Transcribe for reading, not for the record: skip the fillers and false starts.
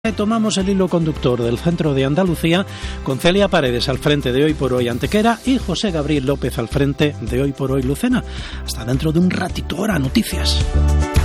Tomamos el hilo conductor del centro de Andalucía con Celia Paredes al frente de Hoy por Hoy Antequera y José Gabriel López al frente de Hoy por Hoy Lucena. Hasta dentro de un ratito, ahora noticias.